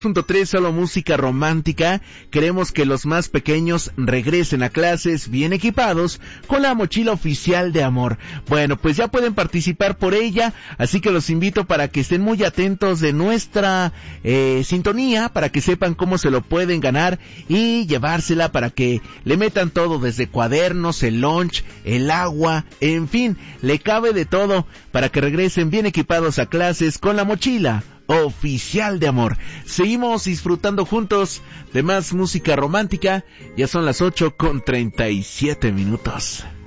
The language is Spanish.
3, solo música romántica. Queremos que los más pequeños regresen a clases bien equipados con la mochila oficial de amor. Bueno, pues ya pueden participar por ella, así que los invito para que estén muy atentos de nuestra sintonía, para que sepan cómo se lo pueden ganar y llevársela, para que le metan todo, desde cuadernos, el lunch, el agua, en fin, le cabe de todo para que regresen bien equipados a clases con la mochila oficial de amor. Seguimos disfrutando juntos de más música romántica. Ya son las 8:37.